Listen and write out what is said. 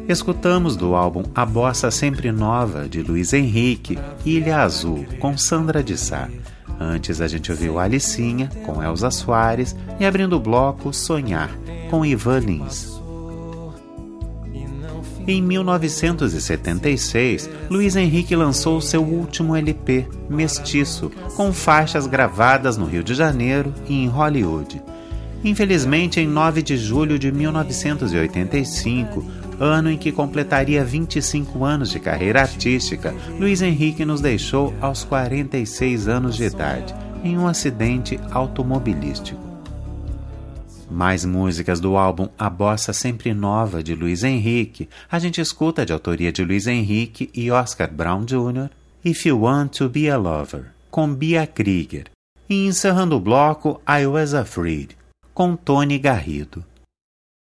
Escutamos do álbum A Bossa Sempre Nova, de Luiz Henrique, Ilha Azul, com Sandra de Sá. Antes a gente ouviu Alicinha, com Elza Soares, e abrindo o bloco Sonhar, com Ivan Lins. Em 1976, Luiz Henrique lançou seu último LP, Mestiço, com faixas gravadas no Rio de Janeiro e em Hollywood. Infelizmente, em 9 de julho de 1985, ano em que completaria 25 anos de carreira artística, Luiz Henrique nos deixou aos 46 anos de idade, em um acidente automobilístico. Mais músicas do álbum A Bossa Sempre Nova, de Luiz Henrique, a gente escuta de autoria de Luiz Henrique e Oscar Brown Jr., If You Want to Be a Lover, com Bia Krieger, e encerrando o bloco I Was Afraid, com Tony Garrido.